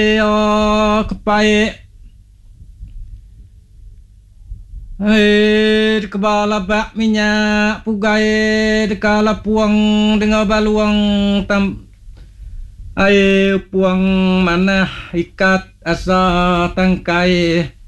kepai kepala bak minyak pugai dekala puang dengan baluang tam puang mana ikat asa tangkai